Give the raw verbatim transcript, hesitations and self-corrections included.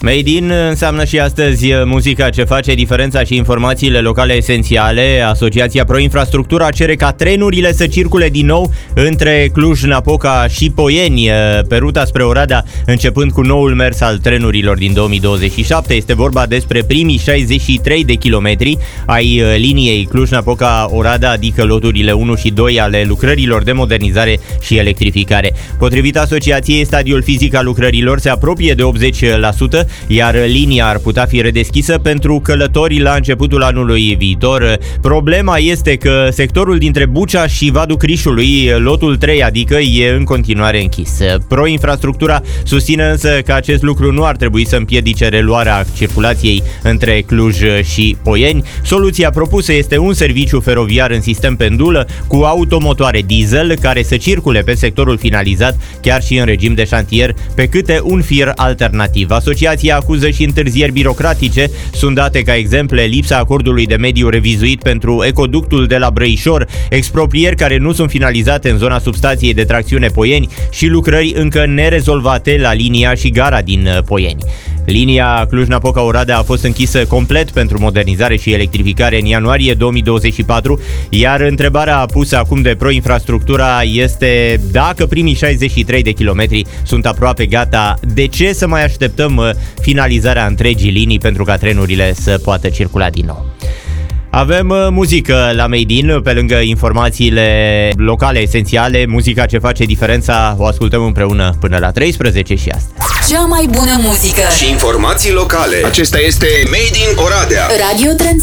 Made in înseamnă și astăzi muzica ce face diferența și informațiile locale esențiale. Asociația Pro Infrastructura cere ca trenurile să circule din nou între Cluj-Napoca și Poieni pe ruta spre Oradea, începând cu noul mers al trenurilor din două mii douăzeci și șapte. Este vorba despre primii șaizeci și trei de kilometri ai liniei Cluj-Napoca-Oradea, adică loturile unu și doi ale lucrărilor de modernizare și electrificare. Potrivit asociației, stadiul fizic al lucrărilor se apropie de optzeci la sută, iar linia ar putea fi redeschisă pentru călători la începutul anului viitor. Problema este că sectorul dintre Bucea și Vadul Crișului, lotul trei adică, e în continuare închis. Pro Infrastructura susține însă că acest lucru nu ar trebui să împiedice reluarea circulației între Cluj și Poieni. Soluția propusă este un serviciu feroviar în sistem pendulă cu automotoare diesel care să circule pe sectorul finalizat, chiar și în regim de șantier, pe câte un fir alternativ. Asociația acuză și întârzieri birocratice. Sunt date ca exemple lipsa acordului de mediu revizuit pentru ecoductul de la Brăișor, exproprieri care nu sunt finalizate în zona substației de tracțiune Poieni și lucrări încă nerezolvate la linia și gara din Poieni. Linia Cluj-Napoca-Oradea a fost închisă complet pentru modernizare și electrificare în ianuarie două mii douăzeci și patru, iar întrebarea pusă acum de Pro Infrastructura este dacă primii șaizeci și trei de kilometri sunt aproape gata, de ce să mai așteptăm finalizarea întregii linii pentru ca trenurile să poată circula din nou? Avem muzică la Made in, pe lângă informațiile locale esențiale, muzica ce face diferența o ascultăm împreună până la treisprezece și astăzi. Cea mai bună muzică și informații locale. Acesta este Made in Oradea. Radio Trans